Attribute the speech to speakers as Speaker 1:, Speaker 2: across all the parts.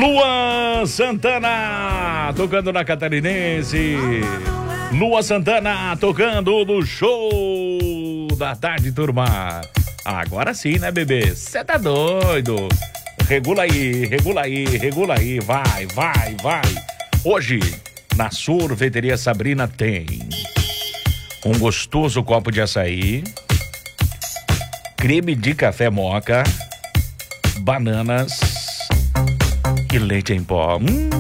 Speaker 1: Luan Santana tocando na Catarinense. Luan Santana tocando no show da tarde, turma. Agora sim, né, bebê? Você tá doido? Regula aí, regula aí, regula aí. Vai, vai, vai. Hoje, na Sorveteria Sabrina tem um gostoso copo de açaí, creme de café moca, bananas e leite em pó.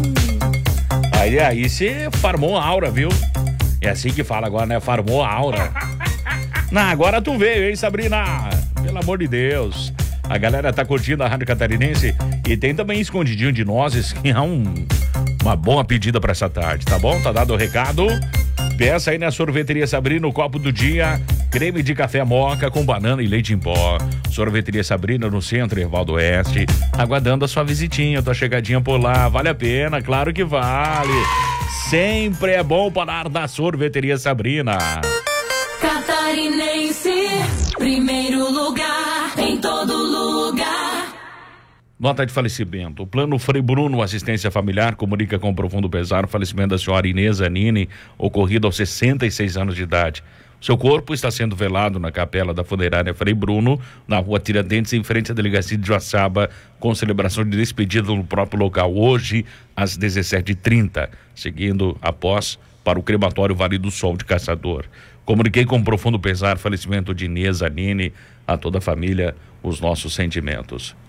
Speaker 1: Aí você farmou a aura, viu? É assim que fala agora, né? Farmou a aura. Agora tu veio, hein, Sabrina? Pelo amor de Deus. A galera tá curtindo a Rádio Catarinense e tem também escondidinho de nozes, que é uma boa pedida pra essa tarde, tá bom? Tá dado o recado. Peça aí na Sorveteria Sabrina o copo do dia, creme de café moca com banana e leite em pó. Sorveteria Sabrina no centro, Ervaldo Oeste, aguardando a sua visitinha, tua chegadinha por lá. Vale a pena? Claro que vale. Sempre é bom parar na Sorveteria Sabrina.
Speaker 2: Catarinense, primeiro lugar, em todo lugar.
Speaker 1: Nota de falecimento. O Plano Frei Bruno Assistência Familiar comunica com profundo pesar o falecimento da senhora Inês Zanini, ocorrido aos 66 anos de idade. Seu corpo está sendo velado na capela da funerária Frei Bruno, na rua Tiradentes, em frente à delegacia de Joaçaba, com celebração de despedida no próprio local, hoje, às 17h30, seguindo após para o crematório Vale do Sol de Caçador. Comuniquei com profundo pesar o falecimento de Inês Zanini, a toda a família, os nossos sentimentos.